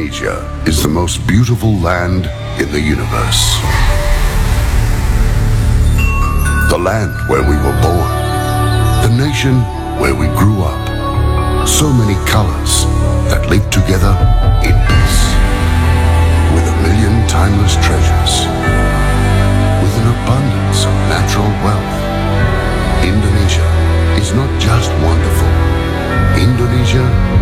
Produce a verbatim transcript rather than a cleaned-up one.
Asia is the most beautiful land in the universe. The land where we were born. The nation where we grew up. So many colors that live together in peace. With a million timeless treasures